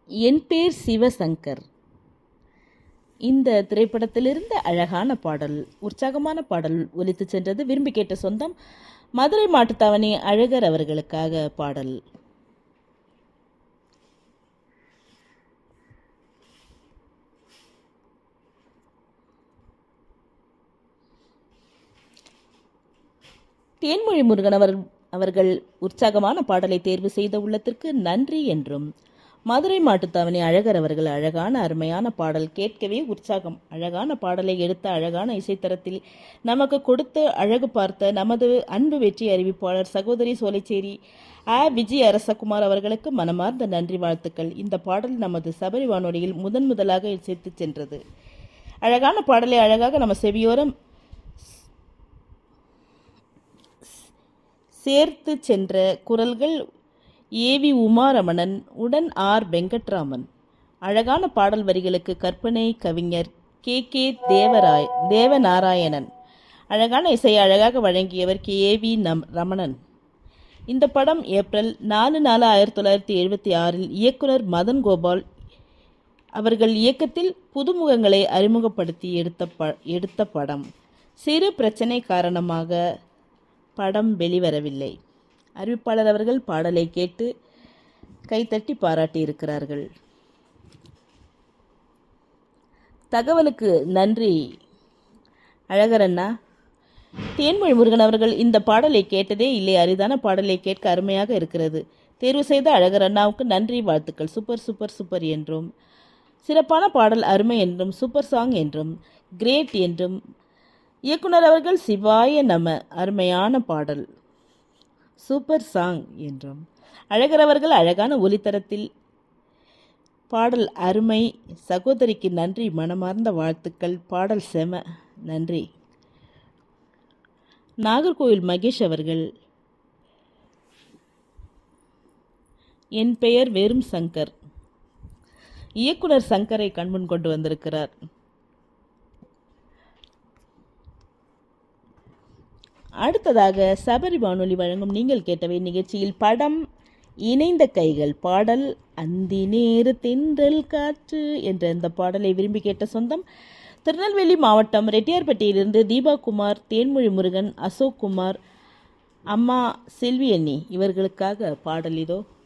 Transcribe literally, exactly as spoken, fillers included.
என் பேர் சிவசங்கர். இந்த திரைப்படத்திலிருந்து அழகான பாடல், உற்சாகமான பாடல் ஒலித்து சென்றது. விரும்பி கேட்ட சொந்தம் மதுரை மாட்டுத்தாவணி அழகர் அவர்களுக்காக பாடல். தேன்மொழி முருகன் அவர் அவர்கள் உற்சாகமான பாடலை தேர்வு செய்த உள்ளத்திற்கு நன்றி என்றும், மதுரை மாட்டுத்தாவணி அழகர் அவர்கள் அழகான அருமையான பாடல், கேட்கவே உற்சாகம், அழகான பாடலை எடுத்த அழகான இசைத்தரத்தில் நமக்கு கொடுத்து அழகு பார்த்த நமது அன்பு வெற்றி அறிவிப்பாளர் சகோதரி சோலைச்சேரி ஆ விஜய் அரசகுமார் அவர்களுக்கு மனமார்ந்த நன்றி வாழ்த்துக்கள். இந்த பாடல் நமது சபரி வானொலியில் முதன் முதலாக இசைத்து சென்றது. அழகான பாடலை அழகாக நம்ம செவியோரம் சேர்த்து சென்ற குரல்கள் ஏவி உமாரமணன் உடன் ஆர் வெங்கட்ராமன். அழகான பாடல் வரிகளுக்கு கற்பனை கவிஞர் கே கே தேவராய் தேவநாராயணன். அழகான இசையை அழகாக வழங்கியவர் கே ஏவி நம் ரமணன். இந்த படம் ஏப்ரல் நாலு நாலு ஆயிரத்தி தொள்ளாயிரத்தி எழுபத்தி ஆறில் இயக்குனர் மதன் கோபால் அவர்கள் இயக்கத்தில் புதுமுகங்களை அறிமுகப்படுத்தி எடுத்த ப எடுத்த படம். சிறு பிரச்சனை காரணமாக படம் வெளிவரவில்லை. அறிவிப்பாளர் அவர்கள் பாடலை கேட்டு கைத்தட்டி பாராட்டி இருக்கிறார்கள். தகவலுக்கு நன்றி அழகர் அண்ணா. தேன்மொழி முருகன் அவர்கள் இந்த பாடலை கேட்டதே இல்லை, அரிதான பாடலை கேட்க அருமையாக இருக்கிறது. தேர்வு செய்த அழகர் அண்ணாவுக்கு நன்றி வாழ்த்துக்கள். சூப்பர் சூப்பர் சூப்பர் என்றும், சிறப்பான பாடல் அருமை என்றும், சூப்பர் சாங் என்றும், கிரேட் என்றும், இயக்குனர் அவர்கள் சிவாய நம அருமையான பாடல், சூப்பர் சாங் என்றும், அழகர் அவர்கள் அழகான ஒலித்தரத்தில் பாடல் அருமை, சகோதரிக்கு நன்றி, மனமார்ந்த வாழ்த்துக்கள், பாடல் செம, நன்றி. நாகர்கோவில் மகேஷ் அவர்கள் என் பெயர் வெறும் சங்கர், இயக்குனர் சங்கரை கண்முன் கொண்டு வந்திருக்கிறார். அடுத்ததாக சபரி வானொலி வழங்கும் நீங்கள் கேட்டவை நிகழ்ச்சியில் படம் இணைந்த கைகள் பாடல் அந்தி நேரு தென்றல் காற்று என்ற இந்த பாடலை விரும்பி கேட்ட சொந்தம் திருநெல்வேலி மாவட்டம் ரெட்டியார்பட்டியிலிருந்து தீபா குமார், தேன்மொழி முருகன், அசோக் குமார், அம்மா செல்வி அண்ணி இவர்களுக்காக பாடல் இதோ.